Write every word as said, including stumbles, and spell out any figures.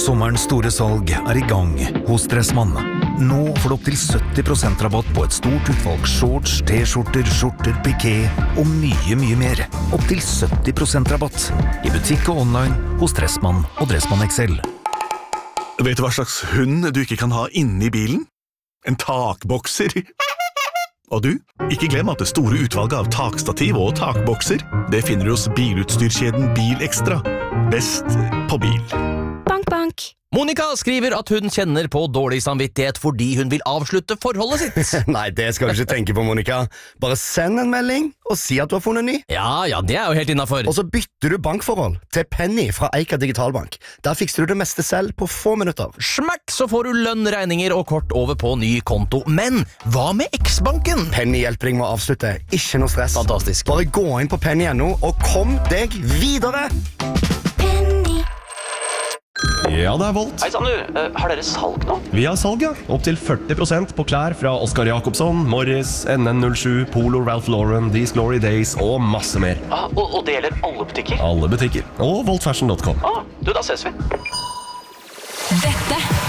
Sommerens store salg er i gang hos Dressmann. Nå får du opp til sytti prosent rabatt på et stort utvalg shorts, t-skjorter, skjorter, piké og mye, mye mer. Opp til sytti prosent rabatt i butikk og online hos Dressmann og Dressmann X L. Vet du hva slags hund du ikke kan ha inne i bilen? En takbokser. Og du, ikke glem at det store utvalget av takstativ og takbokser, det finner du hos bilutstyrkjeden Bilekstra. Best på bil. Bank, bank. Monica skriver at hun kjenner på dårlig samvittighet fordi hun vil avslutte forholdet sitt. Nei, det skal du ikke tenke på, Monica. Bare send en melding og si at du har funnet ny. Ja, ja, det er jo helt innenfor. Og så bytter du bankforhold til Penny fra Eika Digitalbank. Der fikser du det meste selv på få minutter. Smakk, så får du lønn, regninger og kort over på ny konto. Men hva med X-banken? Penny hjelper deg med å avslutte. Ikke noe stress. Fantastisk. Bare gå inn på penny punktum no og kom deg videre! Ja, det er Volt. Hei, sann du. Uh, har dere salg nå? Vi har salg, ja. Opp til førti prosent på klær fra Oscar Jakobsson, Morris, N N null sju, Polo, Ralph Lauren, These Glory Days og masse mer. Ah, og, og det gjelder alle butikker? Alle butikker. Og voltfashion punktum com. Ah, du, da ses vi. Dette